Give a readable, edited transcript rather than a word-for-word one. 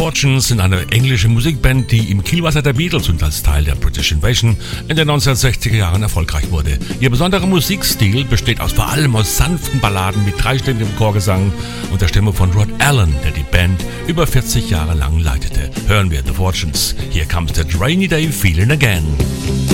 Fortunes sind eine englische Musikband, die im Kielwasser der Beatles und als Teil der British Invasion in den 1960er Jahren erfolgreich wurde. Ihr besonderer Musikstil besteht vor allem aus sanften Balladen mit dreistimmigem Chorgesang und der Stimme von Rod Allen, der die Band über 40 Jahre lang leitete. Hören wir The Fortunes. Here comes that rainy day feeling again.